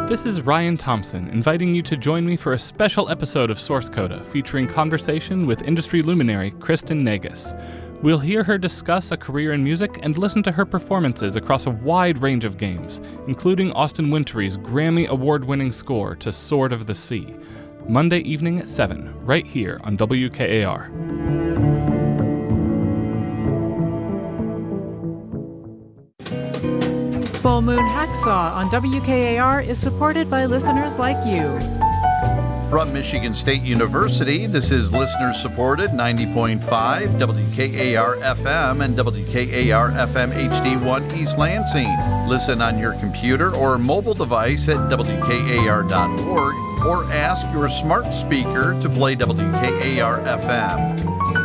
This is Ryan Thompson, inviting you to join me for a special episode of Source Coda, featuring conversation with industry luminary Kristen Negus. We'll hear her discuss a career in music and listen to her performances across a wide range of games, including Austin Wintory's Grammy Award-winning score to Sword of the Sea. Monday evening at 7, right here on WKAR. Full Moon Hacksaw on WKAR is supported by listeners like you. From Michigan State University, this is listener-supported 90.5 WKAR-FM and WKAR-FM HD1 East Lansing. Listen on your computer or mobile device at WKAR.org or ask your smart speaker to play WKAR-FM.